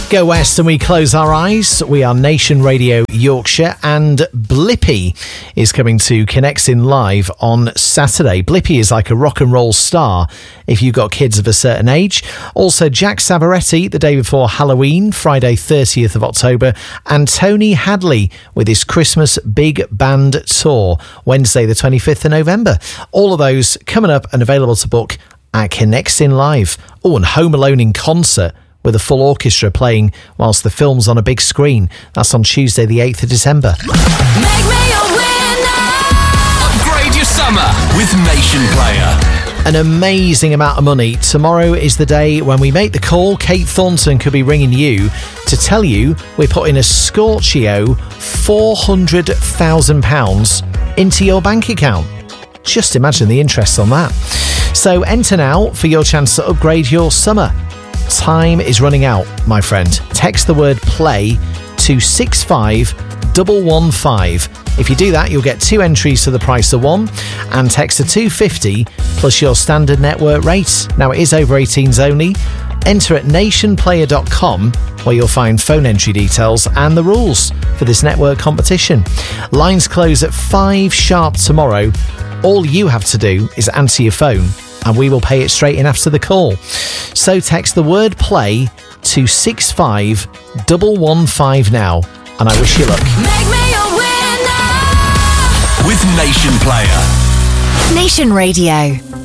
Go west and we close our eyes. We are Nation Radio Yorkshire, and Blippi is coming to Connects In Live on Saturday. Blippi is like a rock and roll star if you've got kids of a certain age. Also Jack Savaretti the day before Halloween, Friday 30th of October, and Tony Hadley with his Christmas Big Band Tour, Wednesday the 25th of November. All of those coming up and available to book at Connects In Live. Oh, and Home Alone in concert with a full orchestra playing whilst the film's on a big screen. That's on Tuesday the 8th of December. Make me a winner. Upgrade your summer with Nation Player. An amazing amount of money. Tomorrow is the day when we make the call. Kate Thornton could be ringing you to tell you we're putting a Scorchio £400,000 into your bank account. Just imagine the interest on that. So enter now for your chance to upgrade your summer. Time is running out, my friend. Text the word play to 65115. If you do that, you'll get 2 entries to the price of 1, and text to 250 plus your standard network rate. Now, it is over 18s only. Enter at nationplayer.com, where you'll find phone entry details and the rules for this network competition. Lines close at 5 sharp tomorrow. All you have to do is answer your phone, and we will pay it straight in after the call. So text the word play to 65115 now, and I wish you luck. Make me a winner with Nation Player. Nation Radio.